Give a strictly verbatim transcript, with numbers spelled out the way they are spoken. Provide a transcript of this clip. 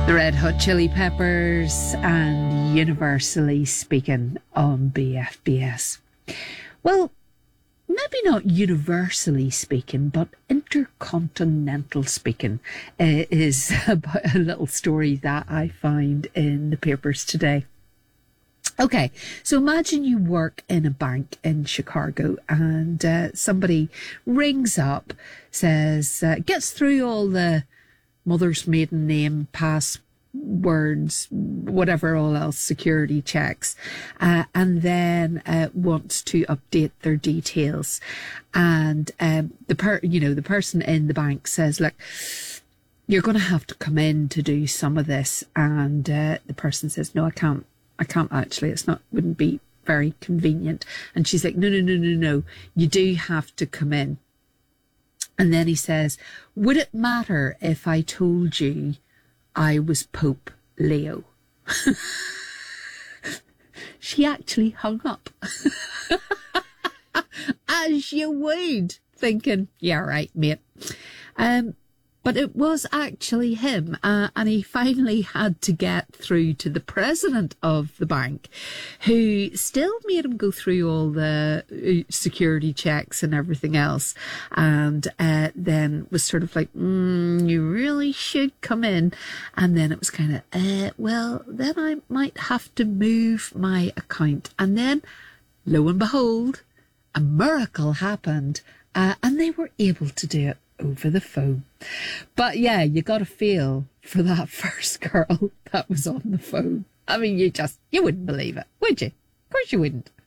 The Red Hot Chili Peppers and Universally Speaking on B F B S. Well, maybe not universally speaking, but intercontinental speaking uh, is about a little story that I find in the papers today. Okay, so imagine you work in a bank in Chicago and uh, somebody rings up, says, uh, gets through all the mother's maiden name, passwords, whatever all else, security checks, uh, and then uh, wants to update their details. And um, the per, you know, the person in the bank says, look, you're going to have to come in to do some of this. And uh, the person says, no, I can't. I can't actually. It's not, wouldn't be very convenient. And she's like, no, no, no, no, no. You do have to come in. And then he says, would it matter if I told you I was Pope Leo? She actually hung up. As you would, thinking, yeah, right, mate. Um, but it was actually him. Uh, and he finally had to get through to the president of the bank, who still made him go through all the security checks and everything else. And uh, then was sort of like, mm, you really should come in. And then it was kind of, uh, well, then I might have to move my account. And then, lo and behold, a miracle happened. Uh, and they were able to do it over the phone. But yeah, you got to feel for that first girl that was on the phone. I mean, you just, you wouldn't believe it, would you? Of course you wouldn't.